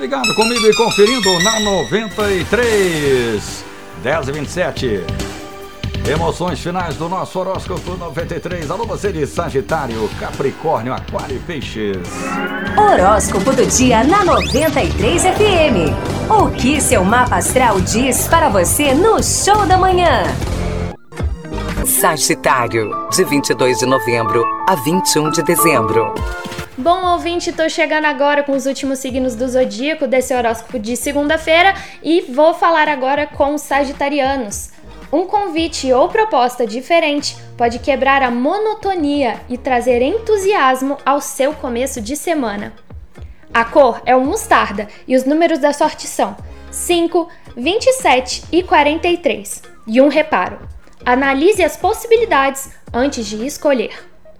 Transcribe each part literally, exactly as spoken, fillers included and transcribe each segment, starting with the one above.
ligado comigo e conferindo na noventa e três, dez e vinte e sete. Emoções finais do nosso horóscopo noventa e três. Alô, você de Sagitário, Capricórnio, Aquário e Peixes. Horóscopo do dia na noventa e três F M. O que seu mapa astral diz para você no Show da Manhã? Sagitário, de vinte e dois de novembro a vinte e um de dezembro. Bom, ouvinte, tô chegando agora com os últimos signos do zodíaco desse horóscopo de segunda-feira e vou falar agora com os sagitarianos. Um convite ou proposta diferente pode quebrar a monotonia e trazer entusiasmo ao seu começo de semana. A cor é o mostarda e os números da sorte são cinco, vinte e sete e quarenta e três. E um reparo: analise as possibilidades antes de escolher.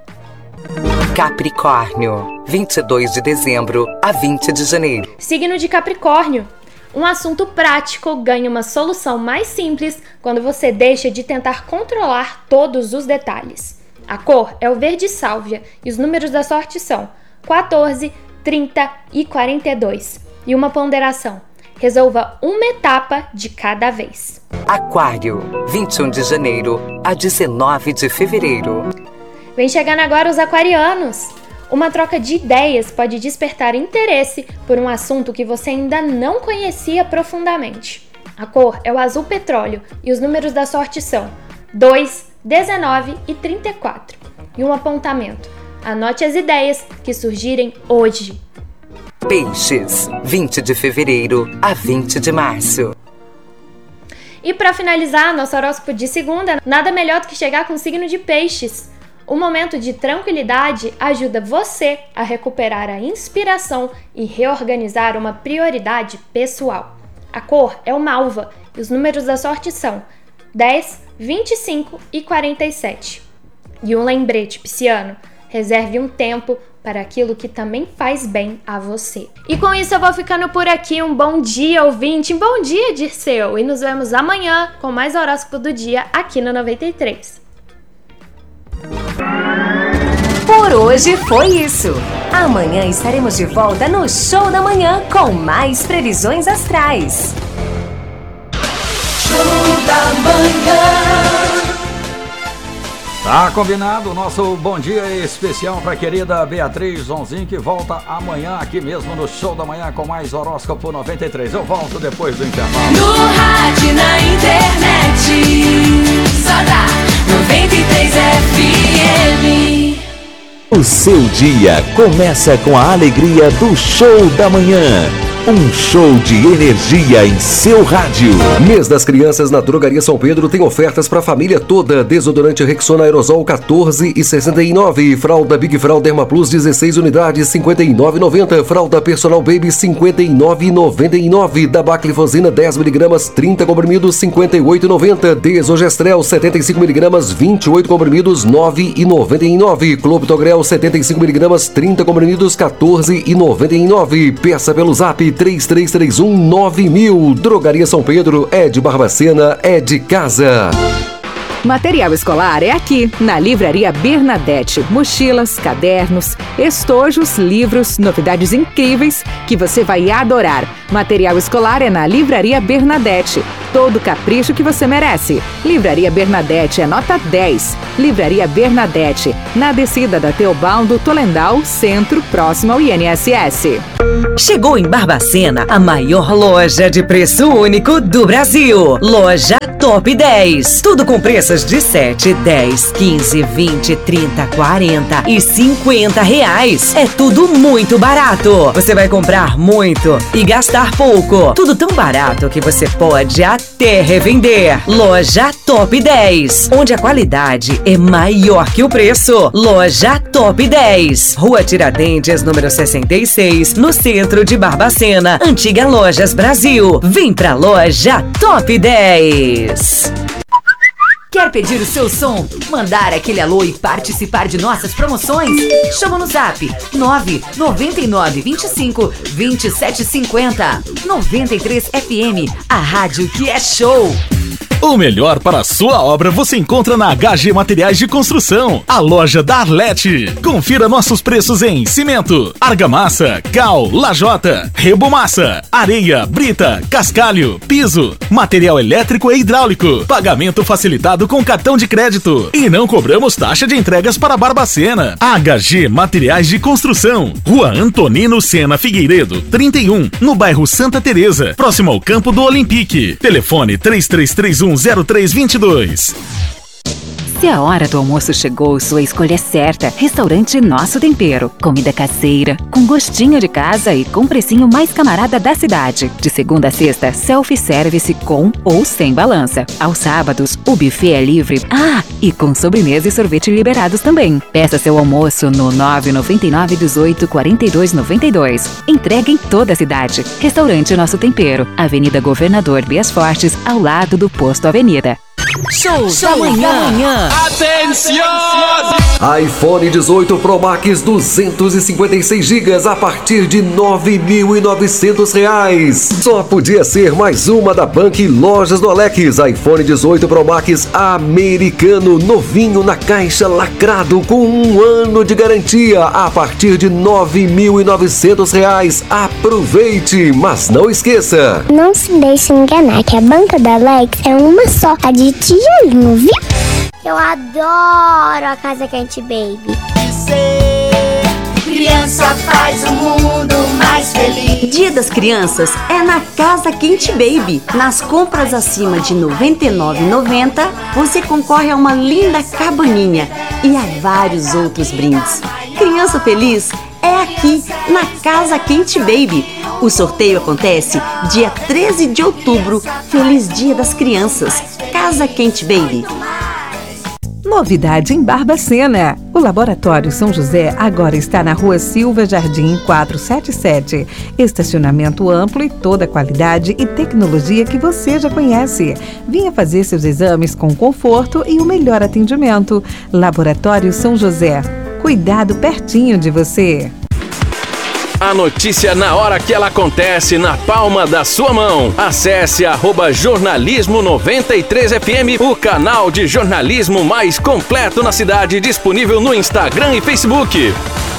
Capricórnio, vinte e dois de dezembro a vinte de janeiro. Signo de Capricórnio. Um assunto prático ganha uma solução mais simples quando você deixa de tentar controlar todos os detalhes. A cor é o verde sálvia e os números da sorte são quatorze, trinta e quarenta e dois. E uma ponderação: resolva uma etapa de cada vez. Aquário, vinte e um de janeiro a dezenove de fevereiro. Vem chegando agora os aquarianos. Uma troca de ideias pode despertar interesse por um assunto que você ainda não conhecia profundamente. A cor é o azul petróleo e os números da sorte são dois, dezenove e trinta e quatro. E um apontamento: anote as ideias que surgirem hoje. Peixes, vinte de fevereiro a vinte de março. E para finalizar nosso horóscopo de segunda, nada melhor do que chegar com o signo de Peixes. Um momento de tranquilidade ajuda você a recuperar a inspiração e reorganizar uma prioridade pessoal. A cor é o malva e os números da sorte são dez, vinte e cinco e quarenta e sete. E um lembrete, pisciano: reserve um tempo para aquilo que também faz bem a você. E com isso eu vou ficando por aqui. Um bom dia, ouvinte, um bom dia, Dirceu, e nos vemos amanhã com mais horóscopo do dia aqui no noventa e três. Por hoje foi isso. Amanhã estaremos de volta no Show da Manhã com mais previsões astrais. Show da Manhã. Tá combinado o nosso bom dia especial para a querida Beatriz Zonzin, que volta amanhã aqui mesmo no Show da Manhã com mais horóscopo noventa e três. Eu volto depois do intervalo. No rádio, na internet, só dá noventa e três F M. O seu dia começa com a alegria do Show da Manhã. Um show de energia em seu rádio. Mês das Crianças na Drogaria São Pedro tem ofertas para a família toda. Desodorante Rexona Aerosol quatorze e sessenta e nove. Fralda Big Fralda Derma Plus dezesseis unidades cinquenta e nove e noventa. Fralda Personal Baby cinquenta e nove e noventa e nove. Dabaglifosina dez miligramas trinta comprimidos cinquenta e oito e noventa. Desogestrel setenta e cinco miligramas vinte e oito comprimidos nove e noventa e nove. Clopidogrel setenta e cinco miligramas trinta comprimidos quatorze e noventa e nove. Peça pelo Zap três três três um nove mil. Drogaria São Pedro é de Barbacena, é de casa. Material escolar é aqui, na Livraria Bernadette. Mochilas, cadernos, estojos, livros, novidades incríveis que você vai adorar. Material escolar é na Livraria Bernadette. Todo capricho que você merece. Livraria Bernadette é nota dez. Livraria Bernadette, na descida da Teobaldo Tolendal, centro, próximo ao I N S S. Chegou em Barbacena a maior loja de preço único do Brasil. Loja Top dez. Tudo com preços de sete, dez, quinze, vinte, trinta, quarenta e cinquenta reais. É tudo muito barato. Você vai comprar muito e gastar pouco. Tudo tão barato que você pode até revender. Loja Top dez, onde a qualidade é maior que o preço. Loja Top dez. Rua Tiradentes, número sessenta e seis, no centro de Barbacena. Antiga Lojas Brasil. Vem pra Loja Top dez. Quer pedir o seu som, mandar aquele alô e participar de nossas promoções? Chama no Zap nove nove nove, vinte e cinco, vinte e sete cinquenta. noventa e três F M, a rádio que é show. O melhor para a sua obra você encontra na H G Materiais de Construção, a loja da Arlete. Confira nossos preços em cimento, argamassa, cal, lajota, rebomassa, areia, brita, cascalho, piso, material elétrico e hidráulico, pagamento facilitado com cartão de crédito e não cobramos taxa de entregas para Barbacena. H G Materiais de Construção, Rua Antonino Sena Figueiredo, trinta e um, no bairro Santa Teresa, próximo ao campo do Olympique. Telefone três três três um zero três dois dois. Se a hora do almoço chegou, sua escolha é certa. Restaurante Nosso Tempero. Comida caseira, com gostinho de casa e com precinho mais camarada da cidade. De segunda a sexta, self-service com ou sem balança. Aos sábados, o buffet é livre. Ah, e com sobremesa e sorvete liberados também. Peça seu almoço no nove nove nove, dezoito, quarenta e dois, noventa e dois. Entrega em toda a cidade. Restaurante Nosso Tempero. Avenida Governador Bias Fortes, ao lado do Posto Avenida. Show, Show da manhã. Atenção! iPhone dezoito Pro Max duzentos e cinquenta e seis gigas a partir de nove mil e novecentos reais. Só podia ser mais uma da Bank Lojas do Alex. iPhone dezoito Pro Max americano, novinho na caixa, lacrado com um ano de garantia a partir de nove mil e novecentos reais. Aproveite, mas não esqueça. Não se deixe enganar que a Banca da Alex é uma só, a de tijolinho, viu? Eu adoro a Casa Quente Baby. Criança faz o mundo mais feliz. Dia das Crianças é na Casa Quente Baby. Nas compras acima de noventa e nove reais e noventa centavos, você concorre a uma linda cabaninha e a vários outros brindes. Criança feliz é aqui na Casa Quente Baby. O sorteio acontece dia treze de outubro. Feliz Dia das Crianças. Casa Quente Baby. Novidade em Barbacena. O Laboratório São José agora está na Rua Silva Jardim quatrocentos e setenta e sete. Estacionamento amplo e toda a qualidade e tecnologia que você já conhece. Venha fazer seus exames com conforto e o melhor atendimento. Laboratório São José. Cuidado pertinho de você. A notícia na hora que ela acontece, na palma da sua mão. Acesse arroba jornalismo noventa e três F M, o canal de jornalismo mais completo na cidade, disponível no Instagram e Facebook.